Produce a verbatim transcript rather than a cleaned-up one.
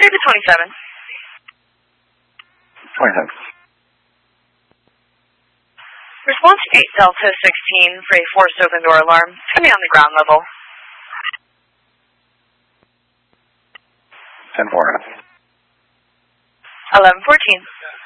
clear to twenty-seven. twenty-seven. Response eight Delta sixteen for a forced open door alarm. It's going to be on the ground level. ten four. eleven fourteen.